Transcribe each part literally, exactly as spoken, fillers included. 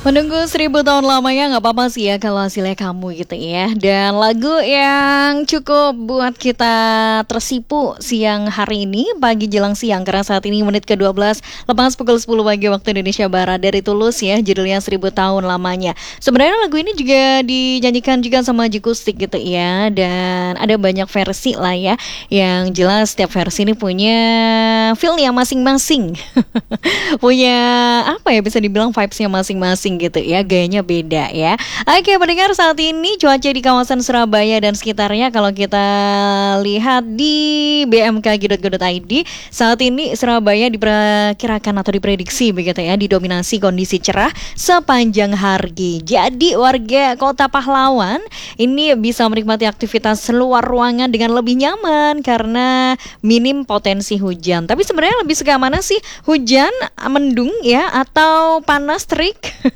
Menunggu seribu tahun lamanya nggak apa-apa sih ya kalau hasilnya kamu gitu ya. Dan lagu yang cukup buat kita tersipu siang hari ini, pagi jelang siang, karena saat ini menit ke dua belas lepas pukul sepuluh pagi waktu Indonesia Barat, dari Tulus ya, judulnya seribu tahun lamanya. Sebenarnya lagu ini juga dinyanyikan juga sama Jikustik gitu ya. Dan ada banyak versi lah ya. Yang jelas setiap versi ini punya feel-nya masing-masing. Punya apa ya, bisa dibilang vibes-nya masing-masing gitu ya, gayanya beda ya. Oke pendengar, saat ini cuaca di kawasan Surabaya dan sekitarnya kalau kita lihat di b m k g dot go dot i d, saat ini Surabaya diperkirakan atau diprediksi begitu ya, didominasi kondisi cerah sepanjang hari. Jadi warga Kota Pahlawan ini bisa menikmati aktivitas luar ruangan dengan lebih nyaman karena minim potensi hujan. Tapi sebenarnya lebih suka mana sih, hujan, mendung ya, atau panas terik?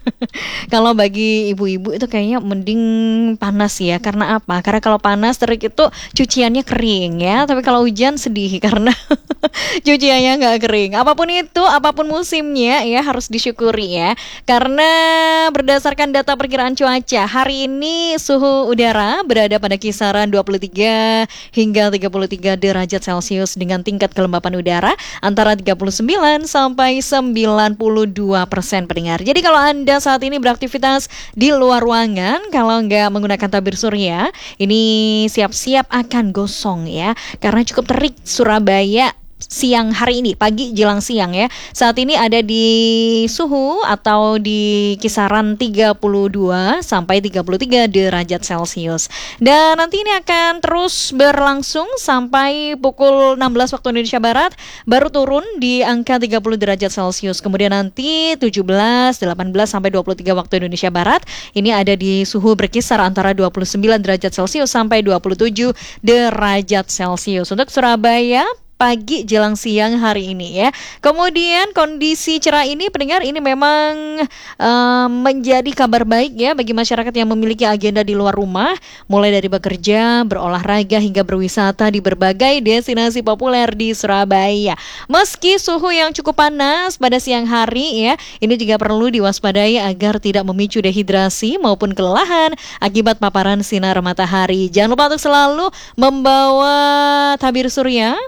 Kalau bagi ibu-ibu itu kayaknya mending panas ya. Karena apa? Karena kalau panas terik itu cuciannya kering ya. Tapi kalau hujan sedih karena cuciannya nggak kering. Apapun itu, apapun musimnya ya, harus disyukuri ya. Karena berdasarkan data perkiraan cuaca, hari ini suhu udara berada pada kisaran dua puluh tiga hingga tiga puluh tiga derajat Celcius dengan tingkat kelembapan udara antara tiga puluh sembilan sampai sembilan puluh dua persen pendengar. Jadi kalau Anda saat ini beraktivitas di luar ruangan, kalau nggak menggunakan tabir surya, ini siap-siap akan gosong ya. Karena cukup terik Surabaya siang hari ini, pagi jelang siang ya. Saat ini ada di suhu atau di kisaran tiga puluh dua sampai tiga puluh tiga derajat Celcius. Dan nanti ini akan terus berlangsung sampai pukul enam belas waktu Indonesia Barat, baru turun di angka tiga puluh derajat Celcius. Kemudian nanti tujuh belas, delapan belas sampai dua puluh tiga waktu Indonesia Barat, ini ada di suhu berkisar antara dua puluh sembilan derajat Celcius sampai dua puluh tujuh derajat Celcius untuk Surabaya pagi jelang siang hari ini ya. Kemudian kondisi cerah ini pendengar, ini memang uh, menjadi kabar baik ya bagi masyarakat yang memiliki agenda di luar rumah, mulai dari bekerja, berolahraga hingga berwisata di berbagai destinasi populer di Surabaya. Meski suhu yang cukup panas pada siang hari ya, ini juga perlu diwaspadai agar tidak memicu dehidrasi maupun kelelahan akibat paparan sinar matahari. Jangan lupa untuk selalu membawa tabir surya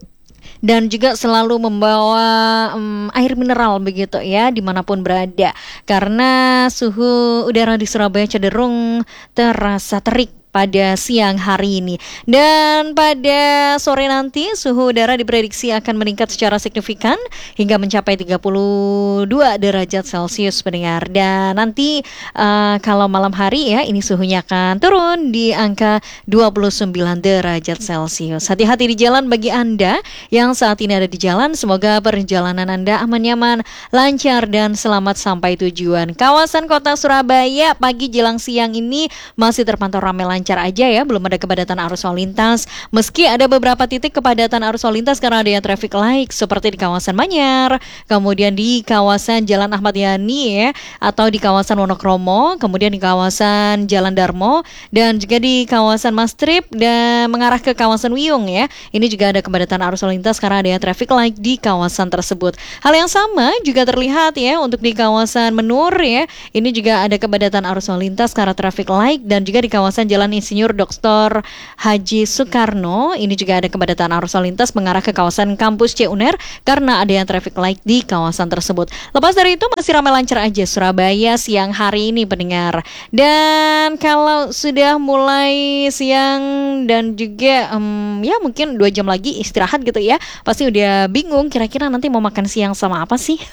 dan juga selalu membawa um, air mineral begitu ya dimanapun berada, karena suhu udara di Surabaya cenderung terasa terik pada siang hari ini. Dan pada sore nanti suhu udara diprediksi akan meningkat secara signifikan hingga mencapai tiga puluh dua derajat Celcius pendengar. Dan nanti uh, kalau malam hari ya, ini suhunya akan turun di angka dua puluh sembilan derajat Celcius. Hati-hati di jalan bagi Anda yang saat ini ada di jalan. Semoga perjalanan Anda aman, nyaman, lancar dan selamat sampai tujuan. Kawasan Kota Surabaya pagi jelang siang ini masih terpantau ramai lancar aja ya, belum ada kepadatan arus lalu lintas. Meski ada beberapa titik kepadatan arus lalu lintas karena adanya traffic light seperti di kawasan Manyar, kemudian di kawasan Jalan Ahmad Yani ya, atau di kawasan Wonokromo, kemudian di kawasan Jalan Darmo, dan juga di kawasan Mastrip dan mengarah ke kawasan Wiyung ya. Ini juga ada kepadatan arus lalu lintas karena adanya traffic light di kawasan tersebut. Hal yang sama juga terlihat ya untuk di kawasan Menur ya. Ini juga ada kepadatan arus lalu lintas karena traffic light, dan juga di kawasan Jalan Insinyur Doktor Haji Soekarno, ini juga ada kepadatan arus lalu lintas mengarah ke kawasan kampus C UNER karena ada yang traffic light di kawasan tersebut. Lepas dari itu masih ramai lancar aja Surabaya siang hari ini pendengar. Dan kalau sudah mulai siang dan juga um, ya mungkin dua jam lagi istirahat gitu ya, pasti udah bingung kira-kira nanti mau makan siang sama apa sih.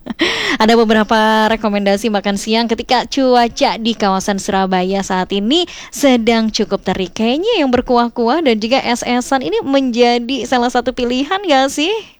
Ada beberapa rekomendasi makan siang ketika cuaca di kawasan Surabaya saat ini sedang cukup terik. Kayaknya yang berkuah-kuah dan juga es-esan ini menjadi salah satu pilihan gak sih?